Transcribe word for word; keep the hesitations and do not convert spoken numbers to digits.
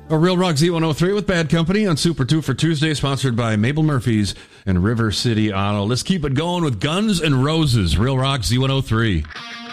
A Real Rock Z one oh three with Bad Company on Super two for Tuesday, sponsored by Mabel Murphy's and River City Auto. Let's keep it going with Guns N' Roses. Real Rock Z one oh three.